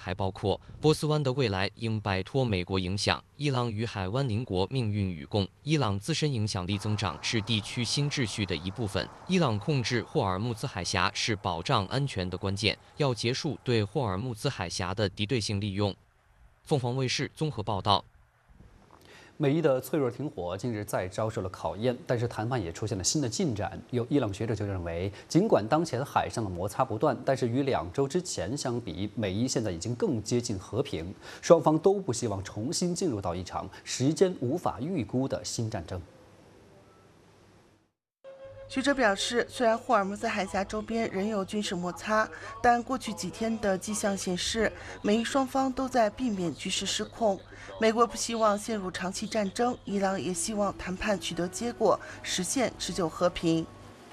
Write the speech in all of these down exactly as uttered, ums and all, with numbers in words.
还包括波斯湾的未来应摆脱美国影响，伊朗与海湾邻国命运与共，伊朗自身影响力增长是地区新秩序的一部分，伊朗控制霍尔木兹海峡是保障安全的关键，要结束对霍尔木兹海峡的敌对性利用。凤凰卫视综合报道。 美伊的脆弱停火近日再遭受了考验，但是谈判也出现了新的进展。有伊朗学者就认为，尽管当前海上的摩擦不断，但是与两周之前相比，美伊现在已经更接近和平。双方都不希望重新进入到一场时间无法预估的新战争。 学者表示，虽然霍尔木兹海峡周边仍有军事摩擦，但过去几天的迹象显示，美伊双方都在避免局势失控。美国不希望陷入长期战争，伊朗也希望谈判取得结果，实现持久和平。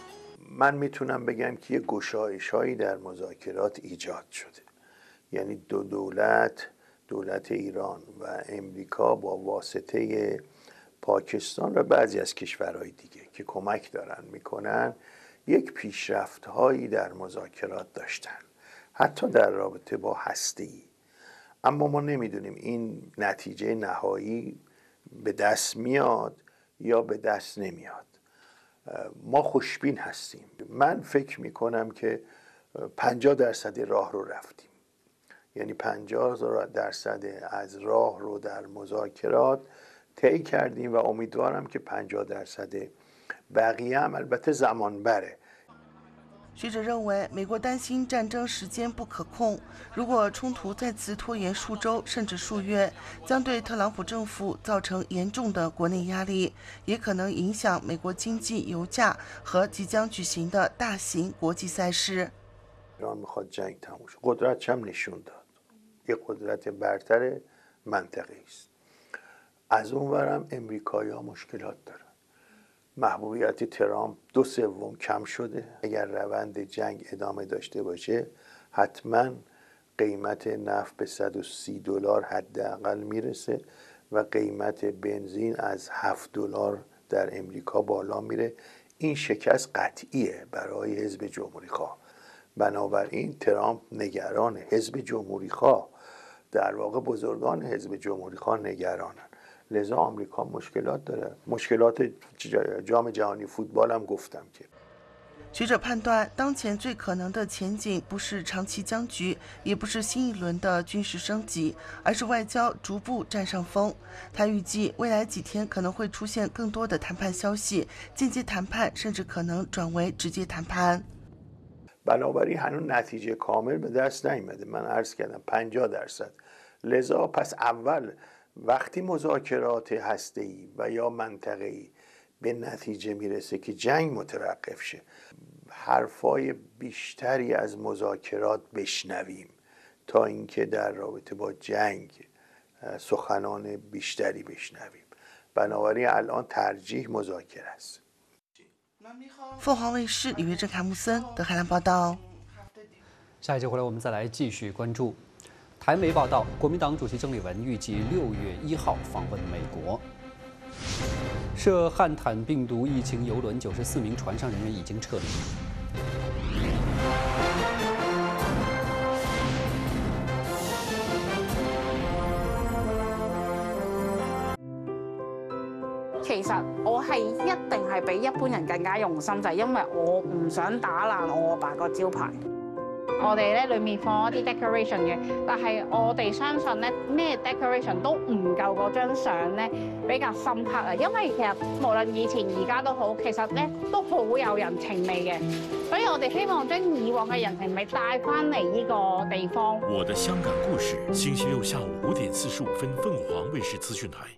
من میتونم بگم که یه گشایش‌هایی در مذاکرات ایجاد شده. یعنی دو دولت، دولت ایران و امریکا با واسطه پاکستان و بعضی از کشورهای دیگه که کمک دارن میکنن یک پیشرفت‌هایی در مذاکرات داشتن، حتی در رابطه با هسته‌ای. اما ما نمیدونیم این نتیجه نهایی به دست میاد یا به دست نمیاد. ما خوشبین هستیم. من فکر میکنم که پنجاه درصد راه رو رفتیم. یعنی پنجاه درصد از راه رو در مذاکرات طی کردیم و امیدوارم که پنجاه درصد بقیه هم البته زمان بره。 学者认为，美国担心战争时间不可控，如果冲突再次拖延数周甚至数月，将对特朗普政府造成严重的国内压力，也可能影响美国经济、油价和即将举行的大型国际赛事。 ایران میخواد جنگ تموم شه. قدرت هم نشون داد. یک قدرت برتر منطقه است. از اونورم امریکایی‌ها مشکلات دارن. محبوبیت ترامپ دو سوم کم شده. اگر روند جنگ ادامه داشته باشه حتما قیمت نفت به صد و سی دلار حداقل میرسه و قیمت بنزین از هفت دلار در امریکا بالا میره. این شکست قطعیه برای حزب جمهوری خواه. بنابراین ترامپ نگران حزب جمهوری خواه، در واقع بزرگان حزب جمهوری خواه نگرانن. لذا آمریکا مشکلات داره. مشکلات جام جهانی فوتبال هم گفتم که。 学者判断，当前最可能的前景不是长期僵局，也不是新一轮的军事升级，而是外交逐步占上风。他预计未来几天可能会出现更多的谈判消息，间接谈判甚至可能转为直接谈判。 بنابراین هنوز نتیجه کامل به دست نیامده. من عرض کردم پنجاه درصد. لذا پس اول وقتی مذاکرات هسته‌ای و یا منطقه‌ای به نتیجه میرسه که جنگ متوقف شه، حرفای بیشتری از مذاکرات بشنویم تا اینکه در رابطه با جنگ سخنان بیشتری بشنویم. بنابراین الان ترجیح مذاکره است. 凤凰卫视里约郑凯木森德海兰报道。 下一节回来，我们再来继续关注。台媒报道，国民党主席郑丽文预计六月一号访问美国。涉汉坦病毒疫情邮轮九十四名船上人员已经撤离。 其實我係一定係比一般人更加用心，就係因為我唔想打爛我阿爸個招牌。我哋咧裡面放一啲 decoration 嘅，但係我哋相信咧咩 decoration 都唔夠嗰張相咧比較深刻啊！因為其實無論以前而家都好，其實咧都好有人情味嘅，所以我哋希望將以往嘅人情味帶翻嚟呢個地方。 我的香港故事，星期六下午五點四十五分，鳳凰衛視資訊台。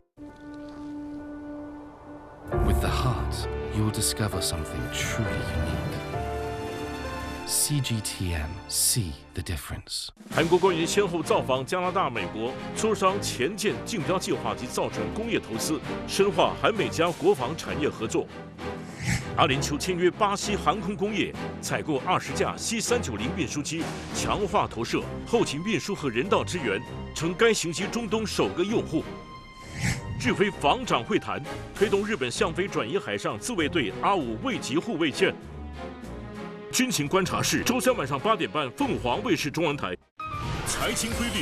With the heart, you'll discover something truly unique. C G T M, see the difference. 韩国官员先后造访加拿大、美国，磋商前舰竞标计划及造船工业投资，深化韩美加国防产业合作。阿联酋签约巴西航空工业，采购二十架 C 三九零运输机，强化投射、后勤运输和人道支援，成该型机中东首个用户。智飞防长会谈，推动日本向飞转移海上自卫队阿五卫级护卫舰。军情观察室，周三晚上八点半，凤凰卫视中文台。财经规律。